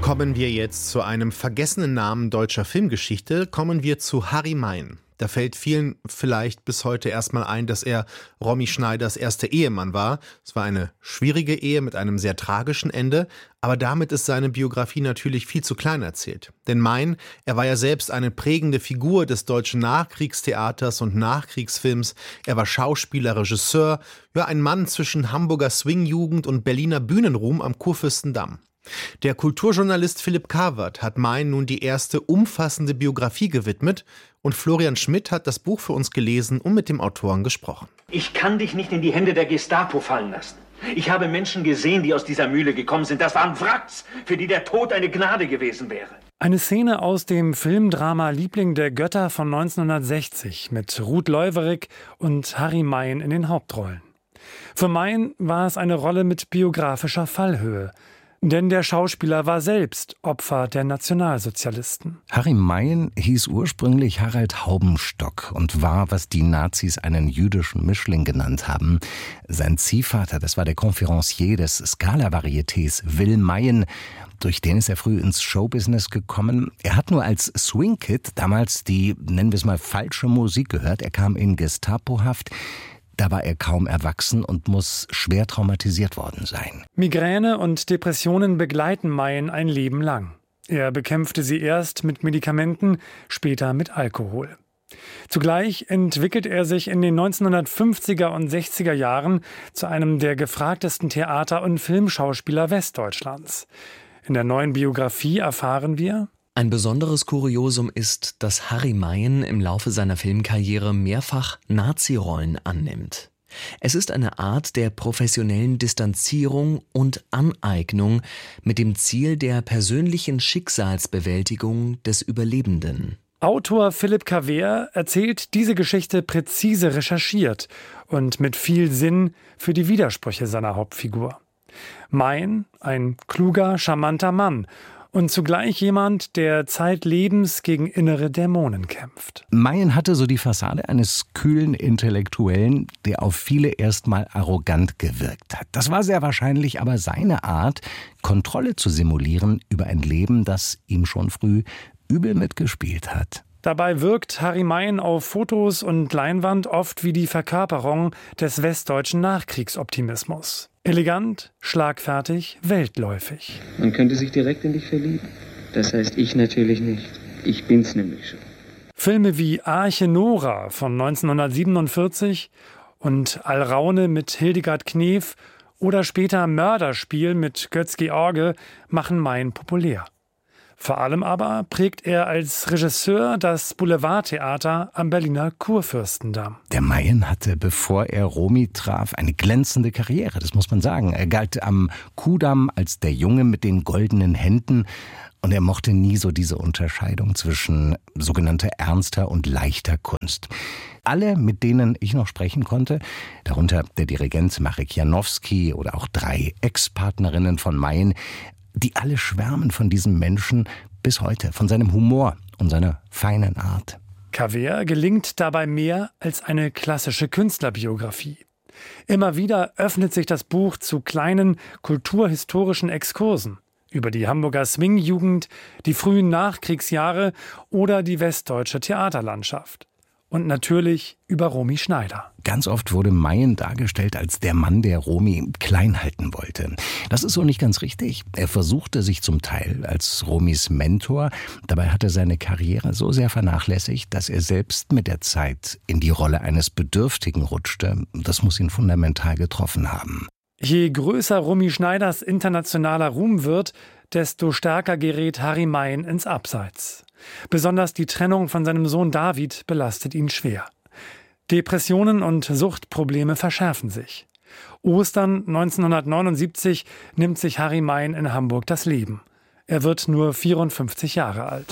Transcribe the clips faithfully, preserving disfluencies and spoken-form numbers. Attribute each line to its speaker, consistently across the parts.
Speaker 1: Kommen wir jetzt zu einem vergessenen Namen deutscher Filmgeschichte, kommen wir zu Harry Meyen. Da fällt vielen vielleicht bis heute erstmal ein, dass er Romy Schneiders erster Ehemann war. Es war eine schwierige Ehe mit einem sehr tragischen Ende, aber damit ist seine Biografie natürlich viel zu klein erzählt. Denn Meyen, er war ja selbst eine prägende Figur des deutschen Nachkriegstheaters und Nachkriegsfilms. Er war Schauspieler, Regisseur, ja ein Mann zwischen Hamburger Swingjugend und Berliner Bühnenruhm am Kurfürstendamm. Der Kulturjournalist Philipp Kawert hat Meyen nun die erste umfassende Biografie gewidmet und Florian Schmidt hat das Buch für uns gelesen und mit dem Autoren gesprochen.
Speaker 2: Ich kann dich nicht in die Hände der Gestapo fallen lassen. Ich habe Menschen gesehen, die aus dieser Mühle gekommen sind. Das waren Wracks, für die der Tod eine Gnade gewesen wäre.
Speaker 3: Eine Szene aus dem Filmdrama Liebling der Götter von neunzehnhundertsechzig mit Ruth Leuwerig und Harry Meyen in den Hauptrollen. Für Meyen war es eine Rolle mit biografischer Fallhöhe. Denn der Schauspieler war selbst Opfer der Nationalsozialisten.
Speaker 4: Harry Meyen hieß ursprünglich Harald Haubenstock und war, was die Nazis einen jüdischen Mischling genannt haben. Sein Ziehvater, das war der Conférencier des Scala-Varietés, Will Meyen. Durch den ist er früh ins Showbusiness gekommen. Er hat nur als Swing-Kid damals die, nennen wir es mal, falsche Musik gehört. Er kam in Gestapohaft. Da war er kaum erwachsen und muss schwer traumatisiert worden sein.
Speaker 3: Migräne und Depressionen begleiten Meyen ein Leben lang. Er bekämpfte sie erst mit Medikamenten, später mit Alkohol. Zugleich entwickelt er sich in den neunzehnhundertfünfziger und sechziger Jahren zu einem der gefragtesten Theater- und Filmschauspieler Westdeutschlands. In der neuen Biografie erfahren wir:
Speaker 5: Ein besonderes Kuriosum ist, dass Harry Meyen im Laufe seiner Filmkarriere mehrfach Nazi-Rollen annimmt. Es ist eine Art der professionellen Distanzierung und Aneignung mit dem Ziel der persönlichen Schicksalsbewältigung des Überlebenden.
Speaker 3: Autor Philipp Kawert erzählt diese Geschichte präzise recherchiert und mit viel Sinn für die Widersprüche seiner Hauptfigur. Meyen, ein kluger, charmanter Mann, und zugleich jemand, der zeitlebens gegen innere Dämonen kämpft.
Speaker 4: Meyen hatte so die Fassade eines kühlen Intellektuellen, der auf viele erstmal arrogant gewirkt hat. Das war sehr wahrscheinlich aber seine Art, Kontrolle zu simulieren über ein Leben, das ihm schon früh übel mitgespielt hat.
Speaker 3: Dabei wirkt Harry Meyen auf Fotos und Leinwand oft wie die Verkörperung des westdeutschen Nachkriegsoptimismus. Elegant, schlagfertig, weltläufig.
Speaker 6: Man könnte sich direkt in dich verlieben. Das heißt ich natürlich nicht. Ich bin's nämlich schon.
Speaker 3: Filme wie Arche Nora von neunzehnhundertsiebenundvierzig und Alraune mit Hildegard Knef oder später Mörderspiel mit Götz-George machen Meyen populär. Vor allem aber prägt er als Regisseur das Boulevardtheater am Berliner Kurfürstendamm.
Speaker 4: Der Meyen hatte, bevor er Romy traf, eine glänzende Karriere, das muss man sagen. Er galt am Kudamm als der Junge mit den goldenen Händen und er mochte nie so diese Unterscheidung zwischen sogenannter ernster und leichter Kunst. Alle, mit denen ich noch sprechen konnte, darunter der Dirigent Marek Janowski oder auch drei Ex-Partnerinnen von Meyen, die alle schwärmen von diesem Menschen bis heute, von seinem Humor und seiner feinen Art.
Speaker 3: Kawert gelingt dabei mehr als eine klassische Künstlerbiografie. Immer wieder öffnet sich das Buch zu kleinen kulturhistorischen Exkursen über die Hamburger Swingjugend, die frühen Nachkriegsjahre oder die westdeutsche Theaterlandschaft. Und natürlich über Romy Schneider.
Speaker 4: Ganz oft wurde Meyen dargestellt als der Mann, der Romy klein halten wollte. Das ist so nicht ganz richtig. Er versuchte sich zum Teil als Romys Mentor. Dabei hat er seine Karriere so sehr vernachlässigt, dass er selbst mit der Zeit in die Rolle eines Bedürftigen rutschte. Das muss ihn fundamental getroffen haben.
Speaker 3: Je größer Romy Schneiders internationaler Ruhm wird, desto stärker gerät Harry Meyen ins Abseits. Besonders die Trennung von seinem Sohn David belastet ihn schwer. Depressionen und Suchtprobleme verschärfen sich. Ostern neunzehnhundertneunundsiebzig nimmt sich Harry Meyen in Hamburg das Leben. Er wird nur vierundfünfzig Jahre alt.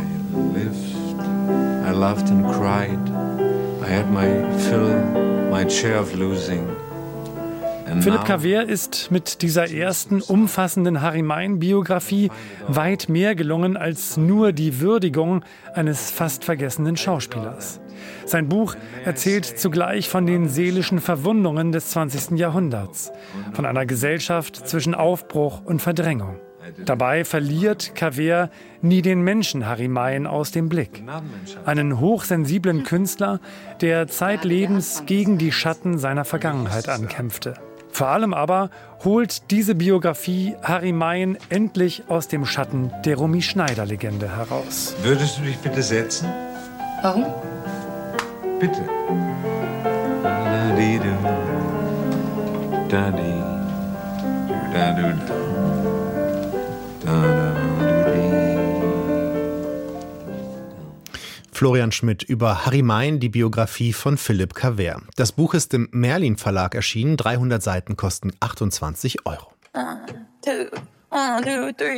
Speaker 7: I lived, I loved and cried. I had my fill, my share of losing.
Speaker 3: Philipp Kawert ist mit dieser ersten umfassenden Harry Meyen-Biografie weit mehr gelungen als nur die Würdigung eines fast vergessenen Schauspielers. Sein Buch erzählt zugleich von den seelischen Verwundungen des zwanzigsten Jahrhunderts, von einer Gesellschaft zwischen Aufbruch und Verdrängung. Dabei verliert Cavert nie den Menschen Harry Mayen aus dem Blick. Einen hochsensiblen Künstler, der zeitlebens gegen die Schatten seiner Vergangenheit ankämpfte. Vor allem aber holt diese Biografie Harry Mayen endlich aus dem Schatten der Romy-Schneider-Legende heraus.
Speaker 7: Würdest du dich bitte setzen?
Speaker 8: Warum?
Speaker 7: Bitte.
Speaker 1: Florian Schmidt über Harry Mayen, die Biografie von Philipp Cavert. Das Buch ist im Merlin Verlag erschienen. dreihundert Seiten kosten achtundzwanzig Euro.
Speaker 8: One, two, one, two, three.